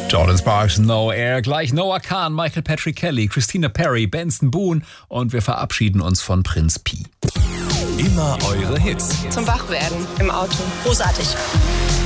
Jordan Sparks, No Air, gleich Noah Kahn, Michael Patrick Kelly, Christina Perri, Benson Boone und wir verabschieden uns von Prinz Pi. Immer eure Hits. Zum Wachwerden im Auto. Großartig.